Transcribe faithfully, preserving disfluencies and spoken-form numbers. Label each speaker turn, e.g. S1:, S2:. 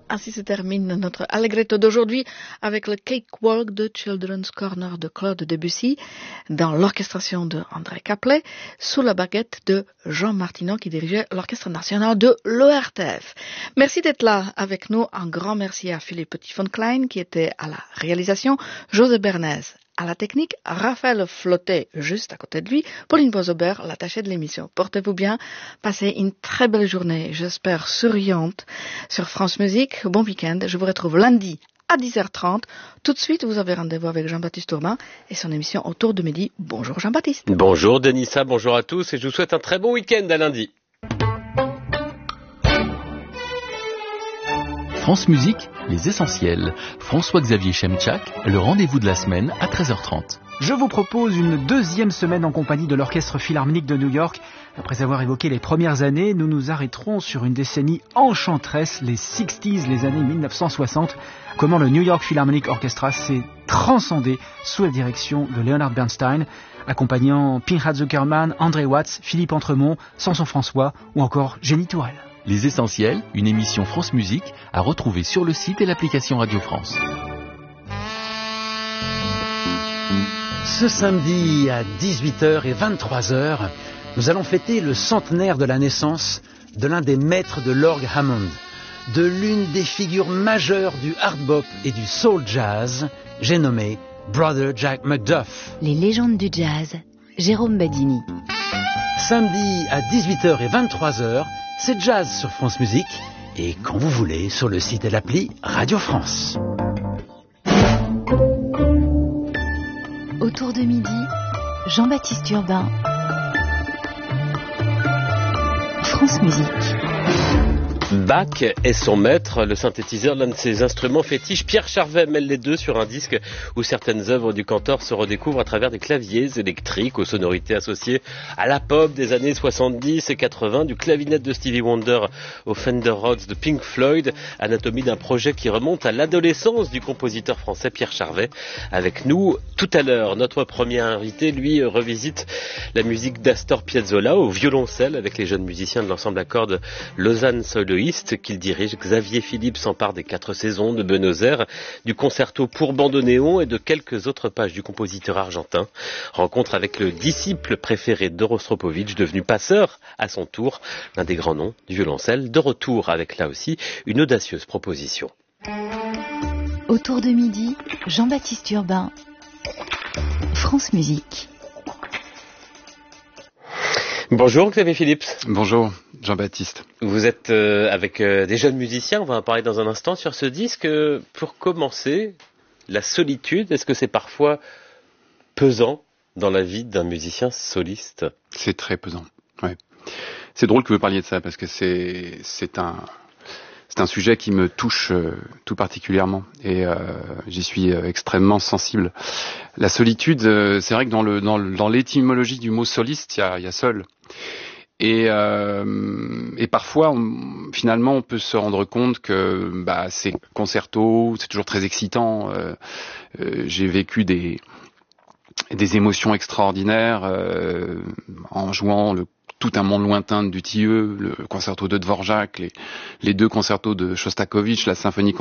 S1: Ainsi se termine notre Allegretto d'aujourd'hui avec le Cakewalk de Children's Corner de Claude Debussy dans l'orchestration de André Caplet sous la baguette de Jean Martineau qui dirigeait l'Orchestre National de l'O R T F. Merci d'être là avec nous. Un grand merci à Philippe Petit-Von-Klein qui était à la réalisation, José Bernays à la technique, Raphaël Flotté juste à côté de lui, Pauline Bozober, l'attachée de l'émission. Portez-vous bien, passez une très belle journée, j'espère souriante, sur France Musique. Bon week-end, je vous retrouve lundi à dix heures trente. Tout de suite, vous avez rendez-vous avec Jean-Baptiste Urbain et son émission Autour de midi. Bonjour Jean-Baptiste.
S2: Bonjour Denissa, bonjour à tous et je vous souhaite un très bon week-end à lundi.
S3: France Musique, les essentiels. François-Xavier Chemchak, le rendez-vous de la semaine à treize heures trente.
S4: Je vous propose une deuxième semaine en compagnie de l'Orchestre Philharmonique de New York. Après avoir évoqué les premières années, nous nous arrêterons sur une décennie enchanteresse, les sixties, les années mille neuf cent soixante. Comment le New York Philharmonic Orchestra s'est transcendé sous la direction de Leonard Bernstein, accompagnant Pinchas Zuckerman, André Watts, Philippe Entremont, Samson François ou encore Jenny Tourelle.
S3: Les essentiels, une émission France Musique à retrouver sur le site et l'application Radio France.
S5: Ce samedi à dix-huit heures et vingt-trois heures, nous allons fêter le centenaire de la naissance de l'un des maîtres de l'orgue Hammond, de l'une des figures majeures du hard bop et du soul jazz, j'ai nommé Brother Jack McDuff.
S6: Les légendes du jazz, Jérôme Badini.
S5: Samedi à dix-huit heures et vingt-trois heures, c'est jazz sur France Musique et quand vous voulez sur le site et l'appli Radio France.
S6: Autour de midi, Jean-Baptiste Urbain, France Musique.
S2: Bach est son maître, le synthétiseur, l'un de ses instruments fétiches. Pierre Charvet mêle les deux sur un disque où certaines œuvres du cantor se redécouvrent à travers des claviers électriques aux sonorités associées à la pop des années soixante-dix et quatre-vingts, du clavinet de Stevie Wonder au Fender Rhodes de Pink Floyd, anatomie d'un projet qui remonte à l'adolescence du compositeur français Pierre Charvet. Avec nous, tout à l'heure, notre premier invité, lui, revisite la musique d'Astor Piazzolla au violoncelle avec les jeunes musiciens de l'ensemble à cordes Lausanne Soloiste qu'il dirige. Xavier Philippe s'empare des quatre saisons de Buenos Aires, du concerto pour bandoneon et de quelques autres pages du compositeur argentin. Rencontre avec le disciple préféré de Rostropovitch, devenu passeur à son tour, l'un des grands noms du violoncelle, de retour avec là aussi une audacieuse proposition.
S6: Autour de midi, Jean-Baptiste Urbain, France Musique.
S2: Bonjour Xavier Philippe.
S7: Bonjour Jean-Baptiste.
S2: Vous êtes euh, avec euh, des jeunes musiciens, on va en parler dans un instant sur ce disque. Pour commencer, la solitude, est-ce que c'est parfois pesant dans la vie d'un musicien soliste ?
S7: C'est très pesant, ouais. C'est drôle que vous parliez de ça parce que c'est, c'est un... C'est un sujet qui me touche euh, tout particulièrement et euh, j'y suis euh, extrêmement sensible. La solitude, euh, c'est vrai que dans, le, dans, le, dans l'étymologie du mot soliste, il y a, y a seul. Et, euh, et parfois, on, finalement, on peut se rendre compte que bah, ces concertos, c'est toujours très excitant. Euh, euh, j'ai vécu des, des émotions extraordinaires euh, en jouant le tout un monde lointain de Dutilleux, le concerto de Dvorak, les, les deux concertos de Shostakovich, la symphonie